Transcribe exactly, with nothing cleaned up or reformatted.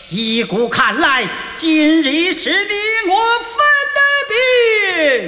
依故看来，今日是你我